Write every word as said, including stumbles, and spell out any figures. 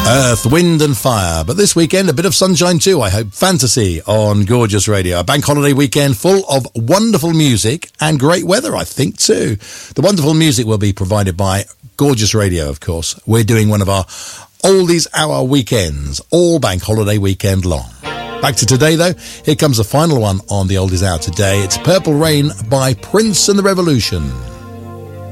Earth, Wind and Fire. But this weekend, a bit of sunshine too, I hope. Fantasy on Gorgeous Radio. A bank holiday weekend full of wonderful music and great weather, I think, too. The wonderful music will be provided by Gorgeous Radio, of course. We're doing one of our Oldies Hour weekends, all bank holiday weekend long. Back to today, though. Here comes the final one on the Oldies Hour today. It's Purple Rain by Prince and the Revolution.